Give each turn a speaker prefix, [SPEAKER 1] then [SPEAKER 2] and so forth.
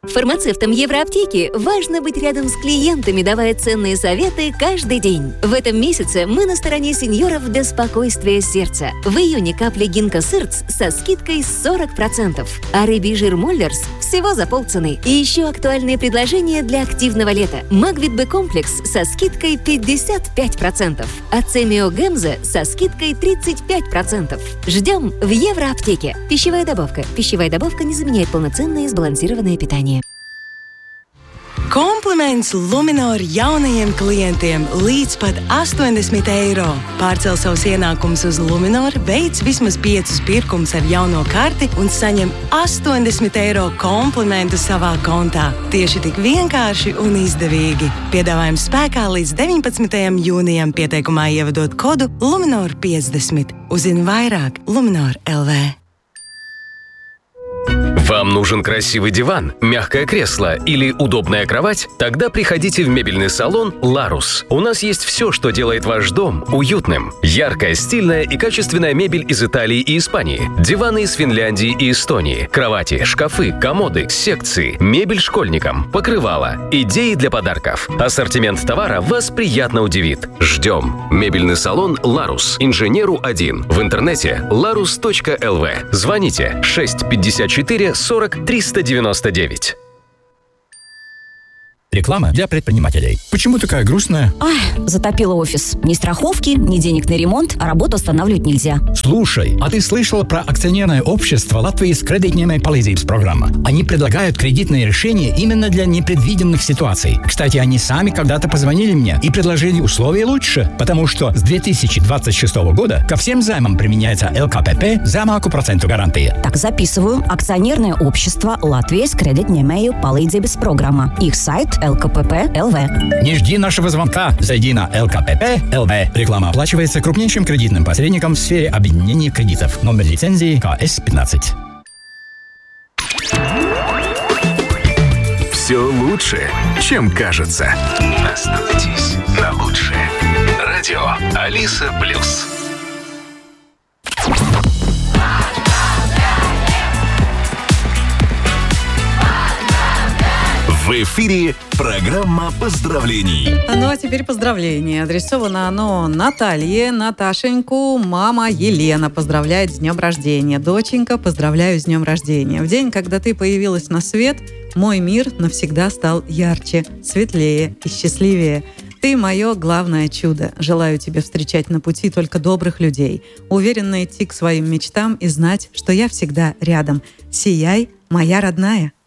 [SPEAKER 1] Фармацевтам Евроаптеки важно быть рядом с клиентами, давая ценные советы каждый день. В этом месяце мы на стороне сеньоров для спокойствия сердца. В июне капли Гинка Сырц со скидкой 40%, а рыбий жир Моллерс всего за полцены. И еще актуальные предложения для активного лета. Магвит Б-комплекс со скидкой 55%, а Цемио Гемза со скидкой 35%. Ждем в Евроаптеке. Пищевая добавка. Пищевая добавка не заменяет полноценное и сбалансированное питание.
[SPEAKER 2] Kompliments Luminor jaunajiem klientiem līdz pat 80 eiro. Pārcel savus ienākumus uz Luminor, veic vismaz 5 pirkumus ar jauno karti un saņem 80 eiro komplimentu savā kontā. Tieši tik vienkārši un izdevīgi. Piedāvājums spēkā līdz 19. jūnijam, pieteikumā ievadot kodu Luminor 50. Uzzini vairāk Luminor LV.
[SPEAKER 3] Вам нужен красивый диван, мягкое кресло или удобная кровать? Тогда приходите в мебельный салон «Ларус». У нас есть все, что делает ваш дом уютным. Яркая, стильная и качественная мебель из Италии и Испании. Диваны из Финляндии и Эстонии. Кровати, шкафы, комоды, секции. Мебель школьникам. Покрывала. Идеи для подарков. Ассортимент товара вас приятно удивит. Ждем. Мебельный салон «Ларус». Инженеру 1. В интернете larus.lv. Звоните 654 40 399.
[SPEAKER 4] Реклама для предпринимателей. Почему такая грустная?
[SPEAKER 5] Ай, затопило офис. Ни страховки, ни денег на ремонт, а работу останавливать нельзя.
[SPEAKER 4] Слушай, а ты слышала про акционерное общество Латвии с кредитной palīdzības программа? Они предлагают кредитные решения именно для непредвиденных ситуаций. Кстати, они сами когда-то позвонили мне и предложили условия лучше, потому что с 2026 года ко всем займам применяется ЛКПП zemāku проценту гарантии.
[SPEAKER 5] Так, записываю. Акционерное общество Латвии с кредитной palīdzības программа. Их сайт ЛКПП ЛВ.
[SPEAKER 4] Не жди нашего звонка. Зайди на ЛКПП ЛВ. Реклама оплачивается крупнейшим кредитным посредником в сфере объединения кредитов. Номер лицензии КС-15.
[SPEAKER 6] Все лучше, чем кажется. Остановитесь на лучшее. Радио Алиса Плюс. В эфире программа поздравлений.
[SPEAKER 7] Ну а теперь поздравление. Адресовано оно Наталье, Наташеньку. Мама Елена поздравляет с днем рождения. Доченька, поздравляю с днем рождения. В день, когда ты появилась на свет, мой мир навсегда стал ярче, светлее и счастливее. Ты мое главное чудо. Желаю тебе встречать на пути только добрых людей. Уверенно идти к своим мечтам и знать, что я всегда рядом. Сияй, моя родная.